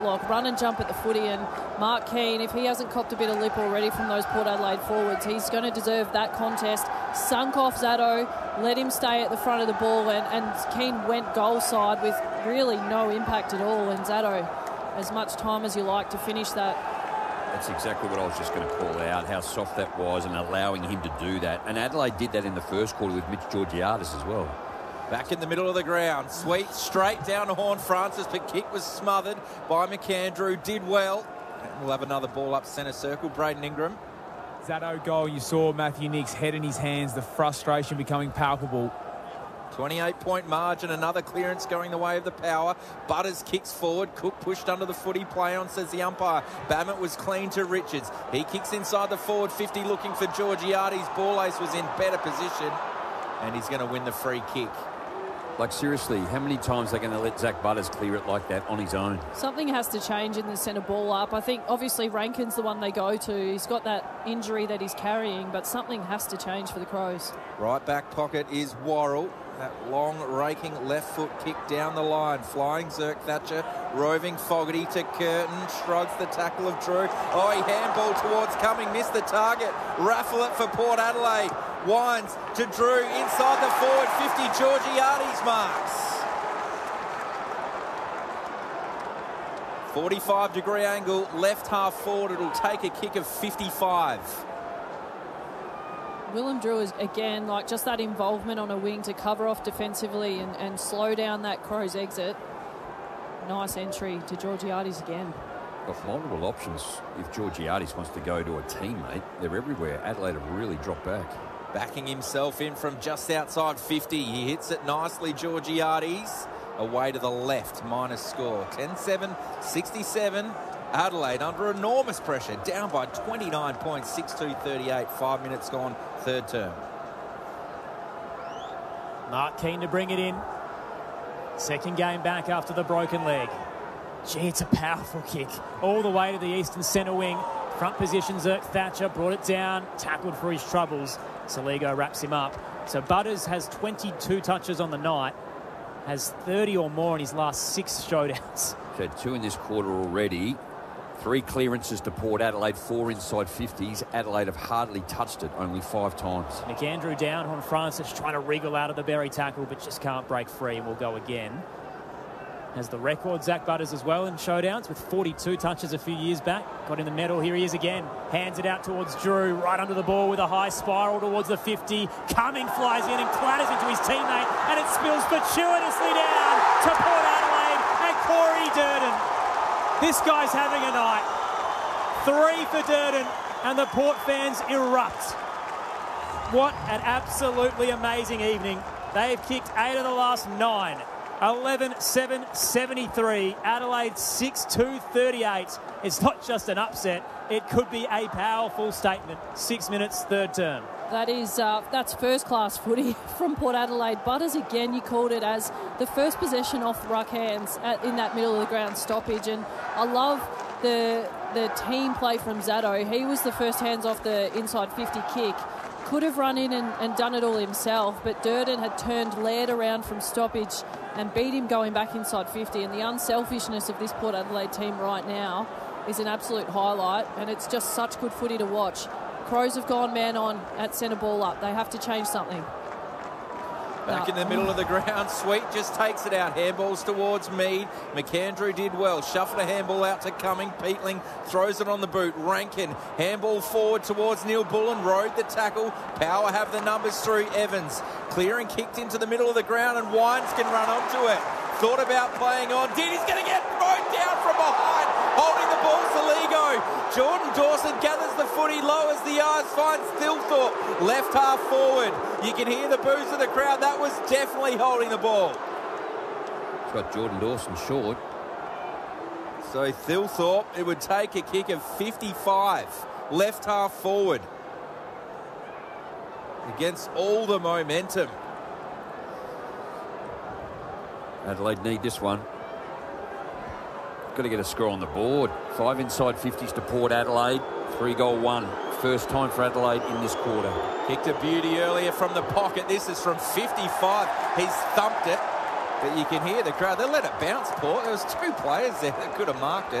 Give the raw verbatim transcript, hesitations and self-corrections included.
Block, run and jump at the footy, and Mark Keane, if he hasn't copped a bit of lip already from those Port Adelaide forwards, he's going to deserve that contest. Sunk off Zatto, let him stay at the front of the ball, and, and Keane went goal side with really no impact at all, and Zatto, as much time as you like to finish that. That's exactly what I was just going to call out, how soft that was and allowing him to do that. And Adelaide did that in the first quarter with Mitch Georgiadis as well. Back in the middle of the ground. Sweet straight down to Horne-Francis, but kick was smothered by McAndrew. Did well. And we'll have another ball up centre circle. Braden Ingram. Zatto goal, you saw Matthew Nicks' head in his hands, the frustration becoming palpable. twenty-eight point margin, another clearance going the way of the Power. Butters kicks forward. Cook pushed under the footy. Play on, says the umpire. Bammett was clean to Richards. He kicks inside the forward fifty, looking for Georgiades. Ball ace was in better position, and he's going to win the free kick. Like, seriously, how many times are they going to let Zach Butters clear it like that on his own? Something has to change in the centre ball up. I think, obviously, Rankin's the one they go to. He's got that injury that he's carrying, but something has to change for the Crows. Right back pocket is Worrell. That long, raking left foot kick down the line. Flying Zerk Thatcher, roving Fogarty to Curtin. Shrugs the tackle of Drew. Oh, he handball towards Cumming. Missed the target. Raffle it for Port Adelaide. Winds to Drew inside the forward fifty. Georgiades marks. forty-five degree angle, left half forward. It'll take a kick of fifty-five. Willem Drew is, again, like just that involvement on a wing to cover off defensively and, and slow down that Crows exit. Nice entry to Georgiades again. Got multiple options if Georgiades wants to go to a teammate. They're everywhere. Adelaide have really dropped back. Backing himself in from just outside fifty. He hits it nicely, Georgiades. Away to the left, minus score. ten seven, sixty-seven. Adelaide under enormous pressure, down by twenty-nine points, sixty-two thirty-eight. Five minutes gone, third term. Mark Keane to bring it in. Second game back after the broken leg. Gee, it's a powerful kick. All the way to the eastern centre wing. Front position, Zerk Thatcher brought it down, tackled for his troubles. Saligo wraps him up. So Butters has twenty-two touches on the night, has thirty or more in his last six showdowns. He's had two in this quarter already. Three clearances to Port Adelaide, four inside fifties. Adelaide have hardly touched it, only five times. McAndrew down, Horne-Francis trying to wriggle out of the Berry tackle, but just can't break free, and will go again. Has the record, Zach Butters as well in showdowns with forty-two touches a few years back. Got in the medal, here he is again. Hands it out towards Drew, right under the ball with a high spiral towards the fifty. Cumming flies in and clatters into his teammate, and it spills fortuitously down to Port Adelaide and Corey Durden. This guy's having a night. Three for Durden, and the Port fans erupt. What an absolutely amazing evening. They've kicked eight of the last nine. eleven seven seventy-three. Adelaide six two thirty-eight. It's not just an upset. It could be a powerful statement. Six minutes, third term. That is, uh, that's first-class footy from Port Adelaide. Butters, again, you called it as the first possession off ruck hands at, in that middle of the ground stoppage. And I love the the team play from Zatto. He was the first hands off the inside fifty kick. Could have run in and, and done it all himself, but Durden had turned Laird around from stoppage and beat him going back inside fifty. And the unselfishness of this Port Adelaide team right now is an absolute highlight, and it's just such good footy to watch. Crows have gone man on at centre ball up. They have to change something. Back no. in the middle of the ground, Sweet just takes it out. Handballs towards Mead. McAndrew did well. Shuffled a handball out to Cumming. Peatling throws it on the boot. Rankin, handball forward towards Neil Bullen. Rode the tackle. Power have the numbers through Evans. Clearing, kicked into the middle of the ground, and Wines can run onto it. Thought about playing on. Did. He's going to get thrown down from behind. Holding the ball, Saligo. Jordan Dawson gathers the footy, lowers the yards, finds Thilthorpe. Left half forward. You can hear the boos of the crowd. That was definitely holding the ball. It's got Jordan Dawson short. So Thilthorpe, it would take a kick of fifty-five. Left half forward. Against all the momentum. Adelaide need this one. Got to get a score on the board. Five inside fifties to Port Adelaide. Three goal one. First time for Adelaide in this quarter. Kicked a beauty earlier from the pocket. This is from fifty-five. He's thumped it. But you can hear the crowd. They let it bounce, Port. There was two players there that could have marked it.